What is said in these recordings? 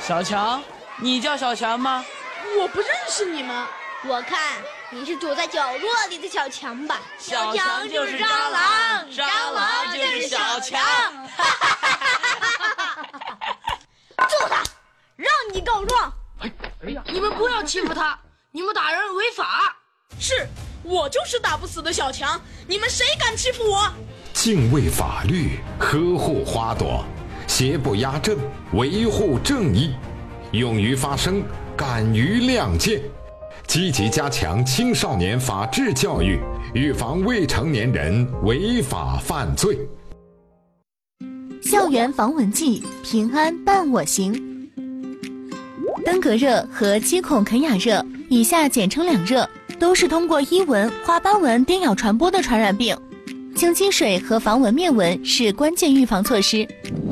小强，你叫小强吗？ 我不认识你们。 我看你是躲在角落里的小强吧？ 小强就是蟑螂，蟑螂就是小强。 揍他，让你告状。 你们不要欺负他，你们打人违法。是，我就是打不死的小强，你们谁敢欺负我？ 敬畏法律，呵护花朵，邪不压正，维护正义，勇于发声，敢于亮剑，积极加强青少年法治教育，预防未成年人违法犯罪。 校园防蚊剂，平安伴我行。登革热和七孔肯雅热，以下简称两热，都是通过伊蚊、花斑蚊叮咬传播的传染病。清积水和防蚊灭蚊是关键预防措施。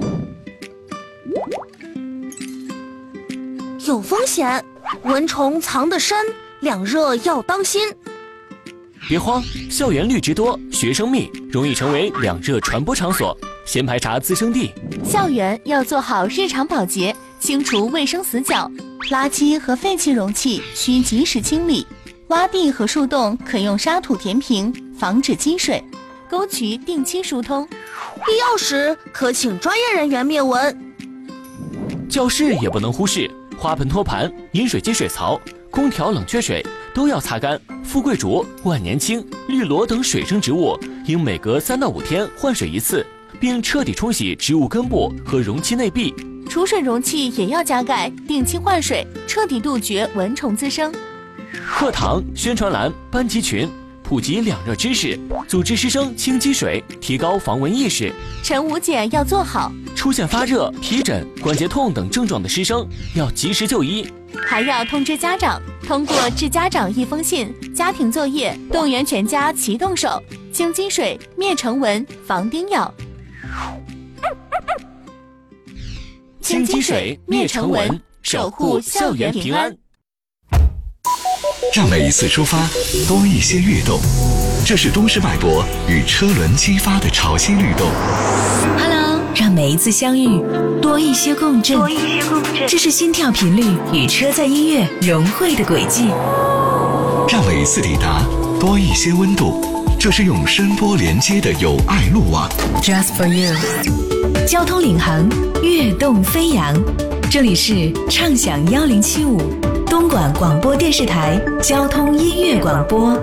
有风险，蚊虫藏得深，两热要当心。 别慌，校园绿植多，学生密，容易成为两热传播场所，先排查滋生地。 校园要做好日常保洁，清除卫生死角，垃圾和废弃容器需及时清理，洼地和树洞可用沙土填平，防止积水。沟渠定期疏通， 必要时可请专业人员灭蚊。 教室也不能忽视，花盆托盘、饮水机水槽、空调冷却水都要擦干。富贵竹、万年青、绿萝等水生植物应每隔3到5天换水一次，并彻底冲洗植物根部和容器内壁。 储水容器也要加盖，定期换水，彻底杜绝蚊虫滋生。 课堂、宣传栏、班级群普及两热知识，组织师生清积水，提高防蚊意识。 晨午检要做好， 出现发热、皮疹、关节痛等症状的师生要及时就医， 还要通知家长，通过致家长一封信、家庭作业，动员全家齐动手，清积水、灭成蚊、防叮咬。 清积水、灭成蚊，守护校园平安。 让每一次出发多一些跃动，这是都市脉搏与车轮激发的潮汐律动。 Hello， 让每一次相遇多一些共振，这是心跳频率与车载音乐融汇的轨迹。 让每一次抵达多一些温度，这是用声波连接的友爱路网。 Just for you， 交通领航，跃动飞扬。这里是畅享1075。东莞广播电视台交通音乐广播。